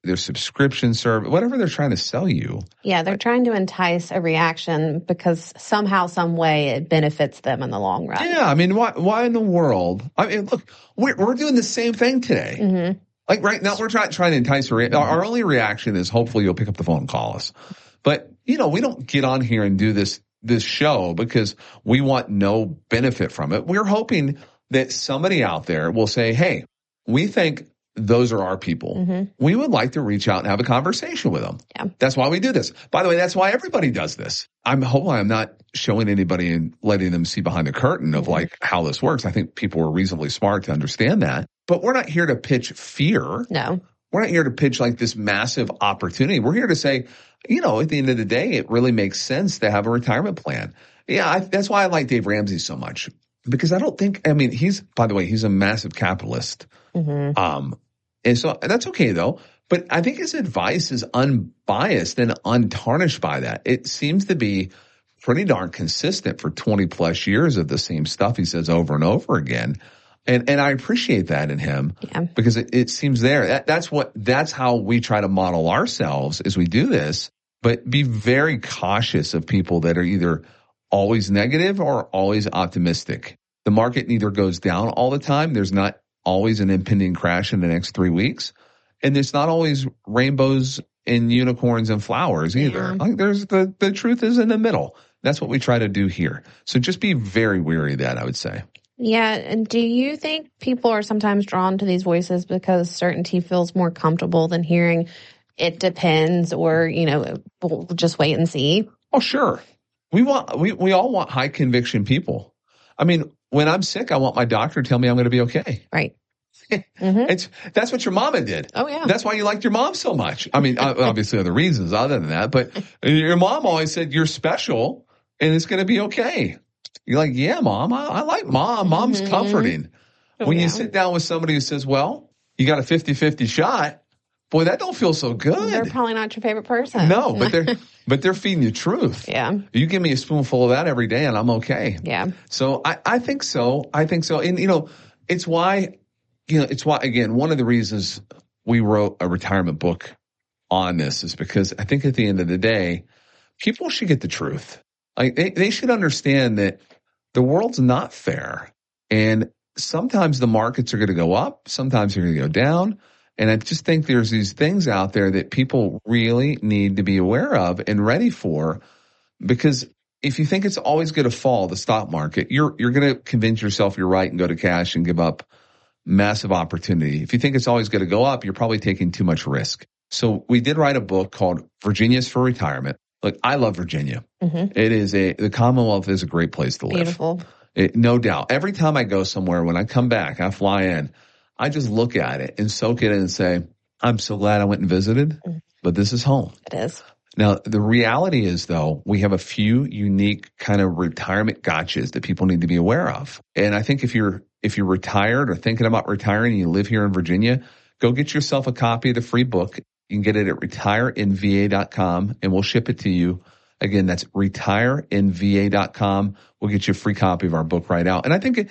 their subscription service, whatever they're trying to sell you. Yeah, they're trying to entice a reaction because somehow, some way it benefits them in the long run. Yeah, I mean, why in the world? I mean, look, we're doing the same thing today. Mm-hmm. Like right now, we're trying to entice our only reaction is hopefully you'll pick up the phone and call us. But, we don't get on here and do this show because we want no benefit from it. We're hoping that somebody out there will say, hey, we think those are our people. Mm-hmm. We would like to reach out and have a conversation with them. Yeah. That's why we do this. By the way, that's why everybody does this. I'm hoping I'm not showing anybody and letting them see behind the curtain of like how this works. I think people are reasonably smart to understand that. But we're not here to pitch fear. No. We're not here to pitch like this massive opportunity. We're here to say, at the end of the day, it really makes sense to have a retirement plan. Yeah, that's why I like Dave Ramsey so much. Because by the way, he's a massive capitalist. Mm-hmm. And so that's okay though. But I think his advice is unbiased and untarnished by that. It seems to be pretty darn consistent for 20 plus years of the same stuff he says over and over again. And I appreciate that in him because it seems there. That's how we try to model ourselves as we do this, but be very cautious of people that are either always negative or always optimistic. The market neither goes down all the time. There's not always an impending crash in the next 3 weeks. And there's not always rainbows and unicorns and flowers either. Yeah. Like there's the truth is in the middle. That's what we try to do here. So just be very wary of that, I would say. Yeah. And do you think people are sometimes drawn to these voices because certainty feels more comfortable than hearing it depends or, we'll just wait and see? Oh, sure. We all want high conviction people. I mean, when I'm sick, I want my doctor to tell me I'm going to be okay. Right. Mm-hmm. That's what your mama did. Oh, yeah. That's why you liked your mom so much. I mean, obviously other reasons other than that, but your mom always said you're special and it's going to be okay. You're like, yeah, Mom, I like Mom. Mom's comforting. When you sit down with somebody who says, well, you got a 50-50 shot, boy, that don't feel so good. They're probably not your favorite person. No, but they're feeding you truth. Yeah. You give me a spoonful of that every day and I'm okay. Yeah. So I think so. And, it's why, again, one of the reasons we wrote a retirement book on this is because I think at the end of the day, people should get the truth. Like they should understand that the world's not fair. And sometimes the markets are going to go up. Sometimes they're going to go down. And I just think there's these things out there that people really need to be aware of and ready for. Because if you think it's always going to fall, the stock market, you're going to convince yourself you're right and go to cash and give up massive opportunity. If you think it's always going to go up, you're probably taking too much risk. So we did write a book called Virginia's for Retirement. Look, I love Virginia. Mm-hmm. The Commonwealth is a great place to live. Beautiful. No doubt. Every time I go somewhere, when I come back, I fly in, I just look at it and soak it in and say, I'm so glad I went and visited, but this is home. It is. Now, the reality is, though, we have a few unique kind of retirement gotchas that people need to be aware of. And I think if you're retired or thinking about retiring and you live here in Virginia, go get yourself a copy of the free book. You can get it at retireinva.com and we'll ship it to you. Again, that's retireinva.com. We'll get you a free copy of our book right out. And I think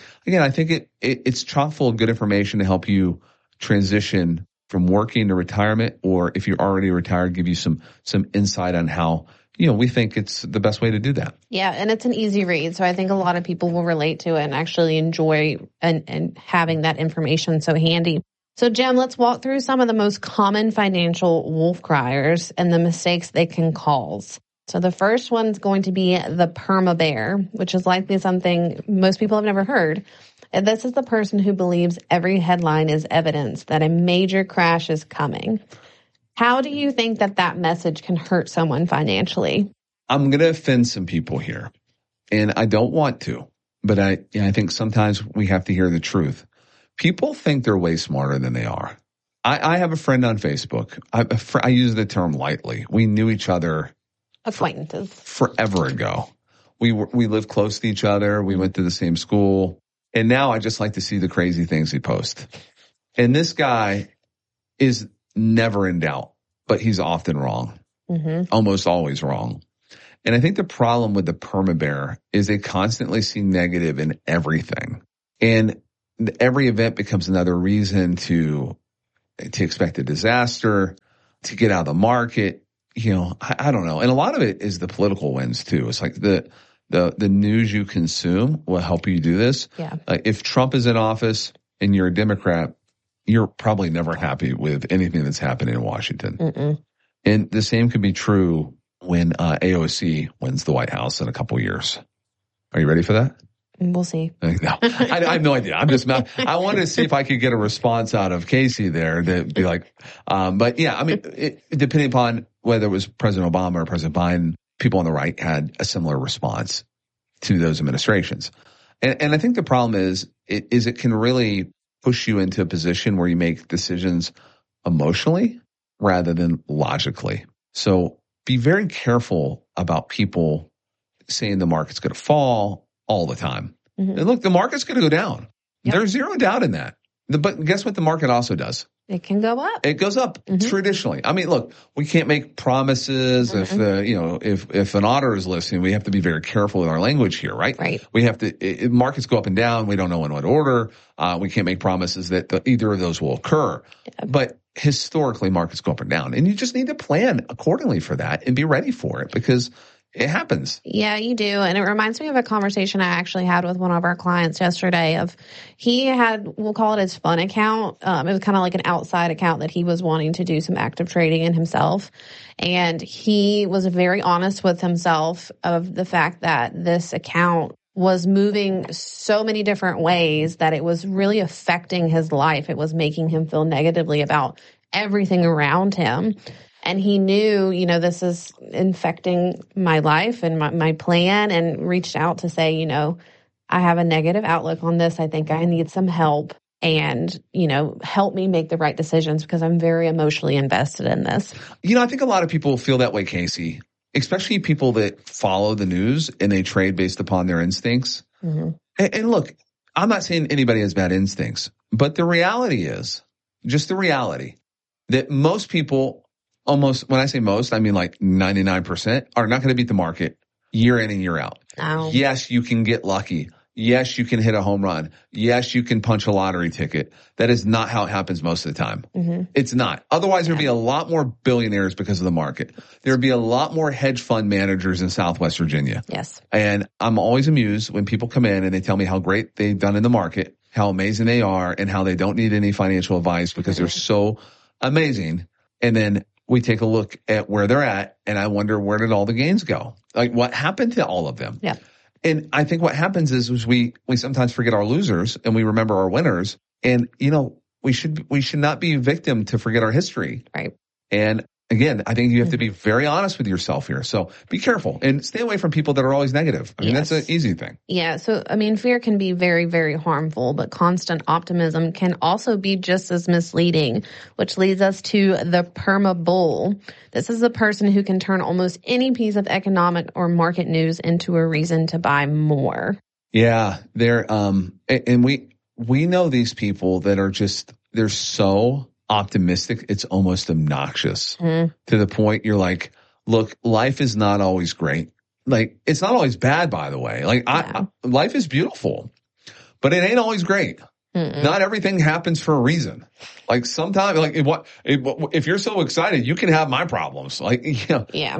it's chock full of good information to help you transition from working to retirement, or if you're already retired, give you some insight on how, we think it's the best way to do that. Yeah. And it's an easy read. So I think a lot of people will relate to it and actually enjoy and having that information so handy. So, Jim, let's walk through some of the most common financial wolf criers and the mistakes they can cause. So the first one's going to be the perma bear, which is likely something most people have never heard. And this is the person who believes every headline is evidence that a major crash is coming. How do you think that message can hurt someone financially? I'm going to offend some people here, and I don't want to, but I think sometimes we have to hear the truth. People think they're way smarter than they are. I have a friend on Facebook. I use the term lightly. We knew each other acquaintances forever ago. We lived close to each other. We went to the same school. And now I just like to see the crazy things he posts. And this guy is never in doubt, but he's often wrong. Mm-hmm. Almost always wrong. And I think the problem with the perma bear is they constantly see negative in everything. And every event becomes another reason to expect a disaster. to get out of the market. I don't know. And a lot of it is the political wins too. It's like the news you consume will help you do this. Yeah. If Trump is in office and you're a Democrat, you're probably never happy with anything that's happening in Washington. Mm-mm. And the same could be true when AOC wins the White House in a couple years. Are you ready for that? We'll see. No, I have no idea. I'm just not. I wanted to see if I could get a response out of Casey there to be like, but yeah, I mean, depending upon whether it was President Obama or President Biden, people on the right had a similar response to those administrations. And I think the problem is it can really push you into a position where you make decisions emotionally rather than logically. So be very careful about people saying the market's going to fall all the time. Mm-hmm. And look, the market's going to go down. Yep. There's zero doubt in that. But guess what the market also does? It can go up. It goes up traditionally. I mean, look, we can't make promises. If an auditor is listening, we have to be very careful with our language here, right? Right. We have to, markets go up and down. We don't know in what order. We can't make promises that either of those will occur. Yeah. But historically, markets go up and down. And you just need to plan accordingly for that and be ready for it because it happens. Yeah, you do. And it reminds me of a conversation I actually had with one of our clients yesterday he had, we'll call it his fun account. It was kind of like an outside account that he was wanting to do some active trading in himself. And he was very honest with himself of the fact that this account was moving so many different ways that it was really affecting his life. It was making him feel negatively about everything around him. And he knew, this is infecting my life and my plan, and reached out to say, I have a negative outlook on this. I think I need some help and, help me make the right decisions because I'm very emotionally invested in this. I think a lot of people feel that way, Casey, especially people that follow the news and they trade based upon their instincts. Mm-hmm. And look, I'm not saying anybody has bad instincts, but the reality is, just the reality, that most people, almost, when I say most, I mean like 99%, are not going to beat the market year in and year out. Oh. Yes, you can get lucky. Yes, you can hit a home run. Yes, you can punch a lottery ticket. That is not how it happens most of the time. Mm-hmm. It's not. Otherwise, there'd be a lot more billionaires because of the market. There'd be a lot more hedge fund managers in Southwest Virginia. Yes. And I'm always amused when people come in and they tell me how great they've done in the market, how amazing they are, and how they don't need any financial advice because they're so amazing. And then we take a look at where they're at, and I wonder, where did all the gains go? Like, what happened to all of them? Yeah. And I think what happens is we sometimes forget our losers and we remember our winners. And, we should not be victim to forget our history. Right. And again, I think you have to be very honest with yourself here. So be careful and stay away from people that are always negative. I mean, that's an easy thing. Yeah. So, fear can be very, very harmful, but constant optimism can also be just as misleading, which leads us to the perma bull. This is a person who can turn almost any piece of economic or market news into a reason to buy more. Yeah. And we know these people that are they're so optimistic, it's almost obnoxious to the point you're like, look, life is not always great. Like, it's not always bad, by the way. Like, life is beautiful, but it ain't always great. Mm-mm. Not everything happens for a reason. Like, sometimes, if you're so excited, you can have my problems. Like, yeah.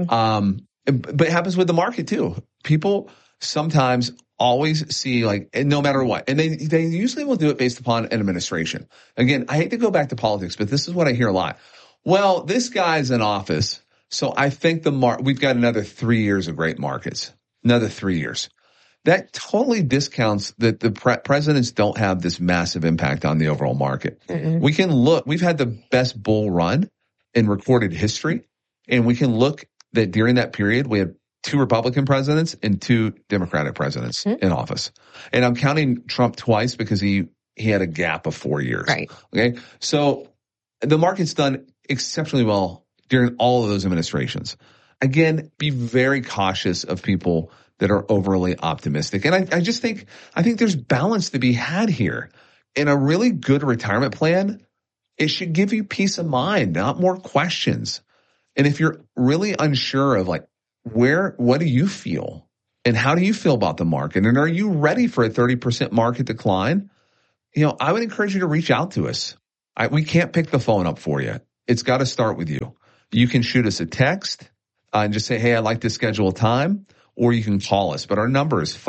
But it happens with the market too. People sometimes always see, no matter what, and they usually will do it based upon an administration. Again, I hate to go back to politics, but this is what I hear a lot. Well, this guy's in office, so I think we've got another 3 years of great markets. Another 3 years. That totally discounts that the presidents don't have this massive impact on the overall market. Mm-hmm. We can look, we've had the best bull run in recorded history, and we can look that during that period, we had 2 Republican presidents and 2 Democratic presidents in office. And I'm counting Trump twice because he had a gap of 4 years. Right. Okay. So the market's done exceptionally well during all of those administrations. Again, be very cautious of people that are overly optimistic. And I think there's balance to be had here. In a really good retirement plan, it should give you peace of mind, not more questions. And if you're really unsure of what do you feel and how do you feel about the market? And are you ready for a 30% market decline? I would encourage you to reach out to us. We can't pick the phone up for you. It's got to start with you. You can shoot us a text and just say, hey, I'd like to schedule a time, or you can call us. But our number is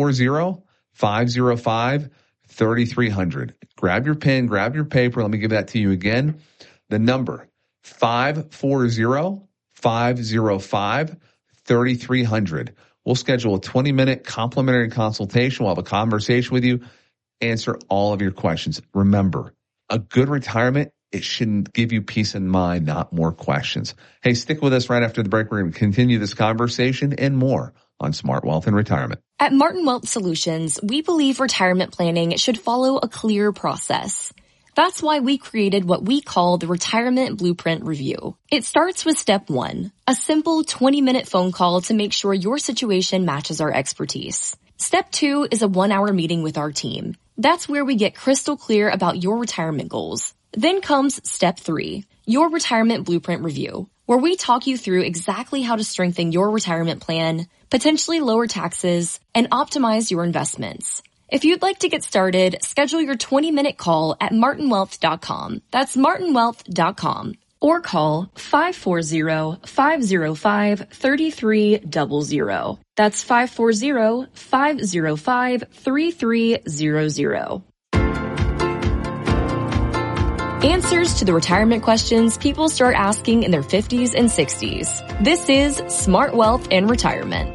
540-505-3300. Grab your pen, grab your paper. Let me give that to you again. The number, 540-505-3300. We'll schedule a 20-minute complimentary consultation. We'll have a conversation with you, answer all of your questions. Remember, a good retirement, it shouldn't give you peace of mind, not more questions. Hey, stick with us right after the break. We're going to continue this conversation and more on Smart Wealth and Retirement. At Martin Wealth Solutions, we believe retirement planning should follow a clear process. That's why we created what we call the Retirement Blueprint Review. It starts with step 1, a simple 20-minute phone call to make sure your situation matches our expertise. Step 2 is a 1-hour meeting with our team. That's where we get crystal clear about your retirement goals. Then comes step 3, your Retirement Blueprint Review, where we talk you through exactly how to strengthen your retirement plan, potentially lower taxes, and optimize your investments. If you'd like to get started, schedule your 20-minute call at martinwealth.com. That's martinwealth.com. Or call 540-505-3300. That's 540-505-3300. Answers to the retirement questions people start asking in their 50s and 60s. This is Smart Wealth and Retirement.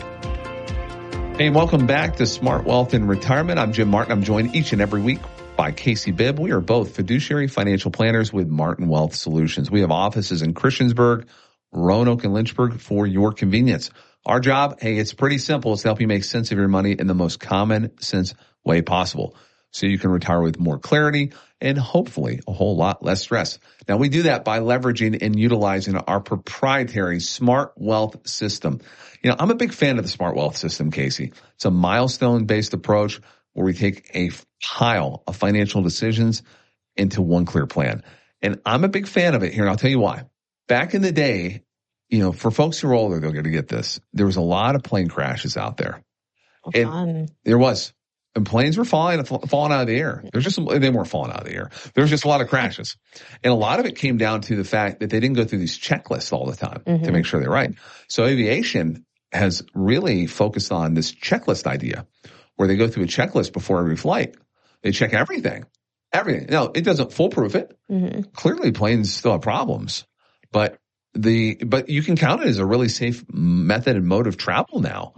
Hey, welcome back to Smart Wealth and Retirement. I'm Jim Martin. I'm joined each and every week by Casey Bibb. We are both fiduciary financial planners with Martin Wealth Solutions. We have offices in Christiansburg, Roanoke, and Lynchburg for your convenience. Our job, hey, it's pretty simple. It's to help you make sense of your money in the most common sense way possible, so you can retire with more clarity and hopefully a whole lot less stress. Now, we do that by leveraging and utilizing our proprietary Smart Wealth system. You know, I'm a big fan of the Smart Wealth system, Casey. It's a milestone-based approach where we take a pile of financial decisions into one clear plan. And I'm a big fan of it here, and I'll tell you why. Back in the day, you know, for folks who are older, they're going to get this. There was a lot of plane crashes out there. And there was. And planes were falling out of the air. They weren't falling out of the air. There was just a lot of crashes. And a lot of it came down to the fact that they didn't go through these checklists all the time to make sure they're right. So aviation has really focused on this checklist idea where they go through a checklist before every flight. They check everything. Now, it doesn't foolproof it. Clearly, planes still have problems, but you can count it as a really safe method and mode of travel now.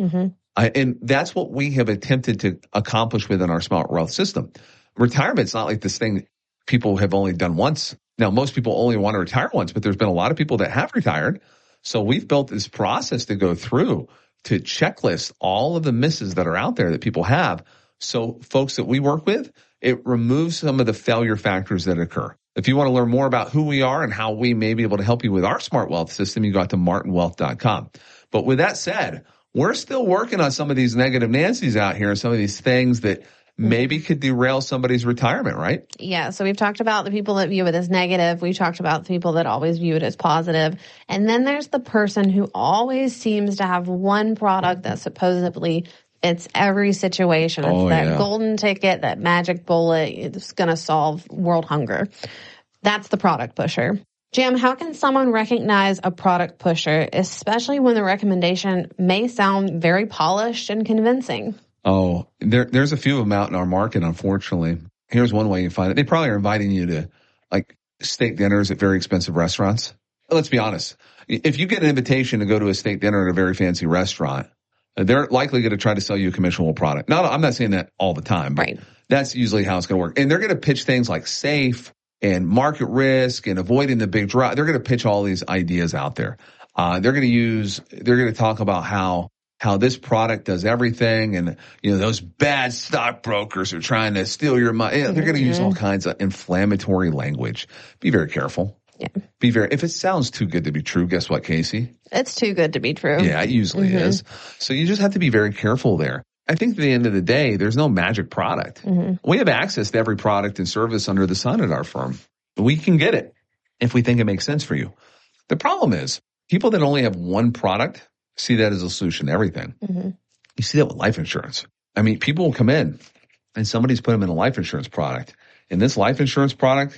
And that's what we have attempted to accomplish within our Smart Wealth system. Retirement's not like this thing people have only done once. Now, most people only want to retire once, but there's been a lot of people that have retired. So we've built this process to go through to checklist all of the misses that are out there that people have. So folks that we work with, it removes some of the failure factors that occur. If you want to learn more about who we are and how we may be able to help you with our Smart Wealth system, you go to martinwealth.com. But with that said, we're still working on some of these negative Nancys out here and some of these things that maybe could derail somebody's retirement, right? Yeah. So we've talked about the people that view it as negative. We talked about the people that always view it as positive. And then there's the person who always seems to have one product that supposedly fits every situation. It's that golden ticket, that magic bullet. It's going to solve world hunger. That's the product pusher. Jim, how can someone recognize a product pusher, especially when the recommendation may sound very polished and convincing? Oh, there's a few of them out in our market, unfortunately. Here's one way you find it. They probably are inviting you to like steak dinners at very expensive restaurants. Let's be honest. If you get an invitation to go to a steak dinner at a very fancy restaurant, they're likely going to try to sell you a commissionable product. Now, I'm not saying that all the time, but that's usually how it's going to work. And they're going to pitch things like safe and market risk and avoiding the big drop. They're going to pitch all these ideas out there. They're going to talk about how this product does everything. And, you know, those bad stockbrokers are trying to steal your money. They're going to use all kinds of inflammatory language. Be very careful. Yeah. If it sounds too good to be true, guess what, Casey? It's too good to be true. Yeah, it usually is. So you just have to be very careful there. I think at the end of the day, there's no magic product. We have access to every product and service under the sun at our firm. We can get it if we think it makes sense for you. The problem is people that only have one product see that as a solution to everything. You see that with life insurance. I mean, people will come in and somebody's put them in a life insurance product. And this life insurance product,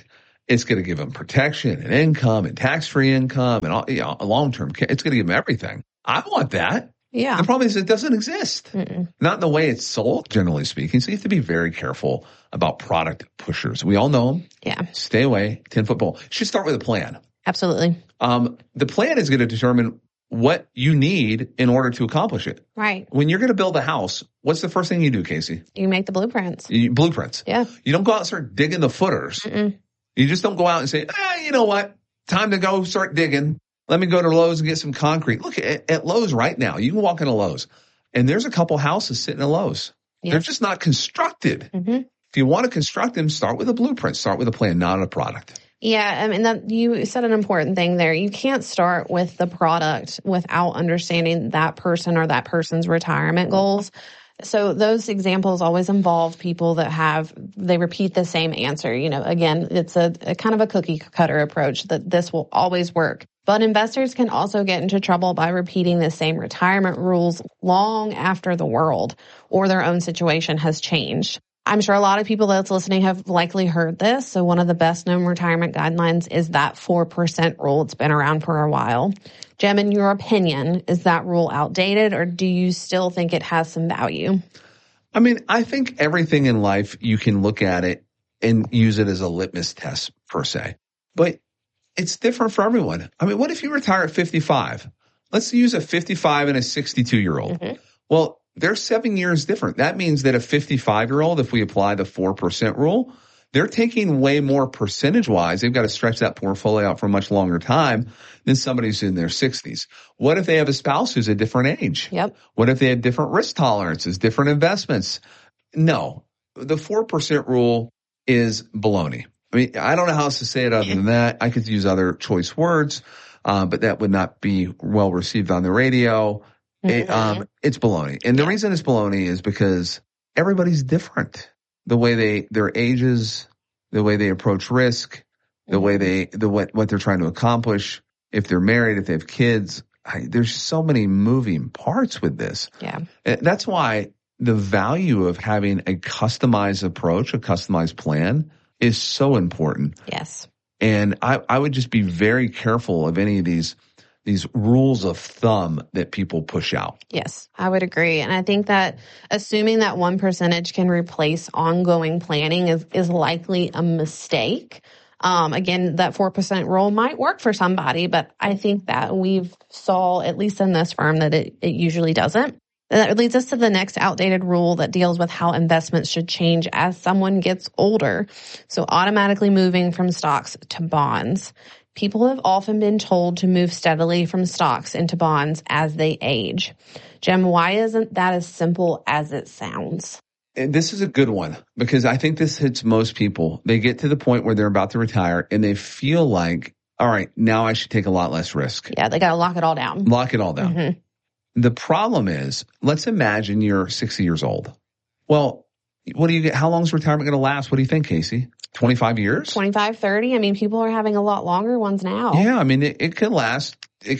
It's going to give them protection and income and tax-free income and all, long-term care. It's going to give them everything. I want that. Yeah. The problem is it doesn't exist. Not in the way it's sold, generally speaking. So you have to be very careful about product pushers. We all know them. Yeah. Stay away. 10-foot pole. You should start with a plan. Absolutely. The plan is going to determine what you need in order to accomplish it. Right. When you're going to build a house, what's the first thing you do, Casey? You make the blueprints. Blueprints. Yeah. You don't go out and start digging the footers. You just don't go out and say, you know what? Time to go start digging. Let me go to Lowe's and get some concrete. Look at Lowe's right now. You can walk into Lowe's and there's a couple houses sitting in Lowe's. Yep. They're just not constructed. If you want to construct them, start with a blueprint, start with a plan, not a product. Yeah, I mean, that you said an important thing there. You can't start with the product without understanding that person or that person's retirement goals. So those examples always involve people that they repeat the same answer. You know, again, it's a kind of a cookie cutter approach that this will always work. But investors can also get into trouble by repeating the same retirement rules long after the world or their own situation has changed. I'm sure a lot of people that's listening have likely heard this. So one of the best known retirement guidelines is that 4% rule. It's been around for a while. Jem, in your opinion, is that rule outdated or do you still think it has some value? I mean, I think everything in life, you can look at it and use it as a litmus test per se, but it's different for everyone. I mean, what if you retire at 55? Let's use a 55 and a 62-year-old. Well, they're 7 years different. That means that a 55-year-old, if we apply the 4% rule, they're taking way more percentage-wise. They've got to stretch that portfolio out for a much longer time than somebody who's in their 60s. What if they have a spouse who's a different age? Yep. What if they have different risk tolerances, different investments? No. The 4% rule is baloney. I mean, I don't know how else to say it other than that. I could use other choice words, but that would not be well received on the radio. It's baloney. And the reason it's baloney is because everybody's different. The way their ages, the way they approach risk, the way what they're trying to accomplish, if they're married, if they have kids. There's so many moving parts with this. Yeah. That's why the value of having a customized approach, a customized plan is so important. Yes. And I would just be very careful of any of these rules of thumb that people push out. Yes, I would agree. And I think that assuming that 1% can replace ongoing planning is likely a mistake. Again, that 4% rule might work for somebody, but I think that we've saw, at least in this firm, that it usually doesn't. And that leads us to the next outdated rule that deals with how investments should change as someone gets older. So automatically moving from stocks to bonds. People have often been told to move steadily from stocks into bonds as they age. Jem, why isn't that as simple as it sounds? And this is a good one because I think this hits most people. They get to the point where they're about to retire and they feel like, all right, now I should take a lot less risk. Yeah, they got to lock it all down. Lock it all down. The problem is, let's imagine you're 60 years old. Well, what do you get? How long is retirement going to last? What do you think, Casey? 25 years? 25, 30. I mean, people are having a lot longer ones now. Yeah. I mean, it could last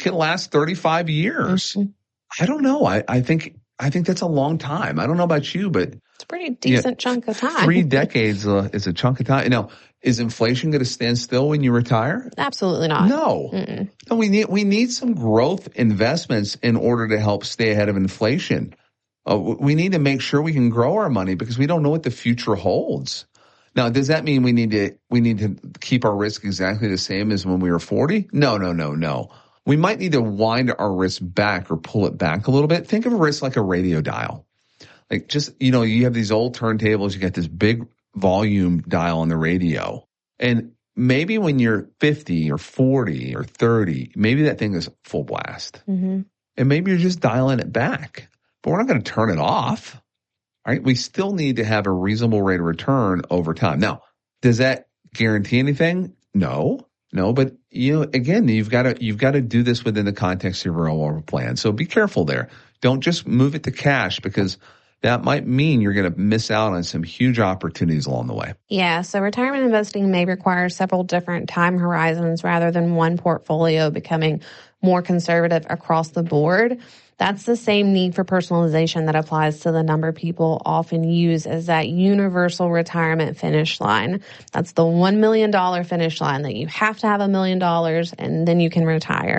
35 years. I don't know. I think that's a long time. I don't know about you, but it's a pretty decent chunk of time. 3 decades is a chunk of time. Now, is inflation going to stand still when you retire? Absolutely not. No. No, we need some growth investments in order to help stay ahead of inflation. We need to make sure we can grow our money because we don't know what the future holds. Now, does that mean we need to keep our risk exactly the same as when we were 40? No. We might need to wind our risk back or pull it back a little bit. Think of a risk like a radio dial. Like just, you have these old turntables, you got this big volume dial on the radio. And maybe when you're 50 or 40 or 30, maybe that thing is full blast. And maybe you're just dialing it back. But we're not going to turn it off. Right? We still need to have a reasonable rate of return over time. Now, does that guarantee anything? No, but again, you've got to do this within the context of your overall plan. So be careful there. Don't just move it to cash because that might mean you're going to miss out on some huge opportunities along the way. Yeah, so retirement investing may require several different time horizons rather than one portfolio becoming more conservative across the board. That's the same need for personalization that applies to the number people often use as that universal retirement finish line. That's the $1 million finish line that you have to have $1 million and then you can retire.